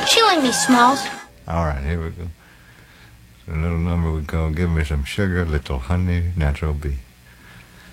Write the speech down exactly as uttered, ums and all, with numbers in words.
Stop chewing me, Smalls. All right, here we go. A little number we call Give Me Some Sugar, Little Honey, Natural Bee.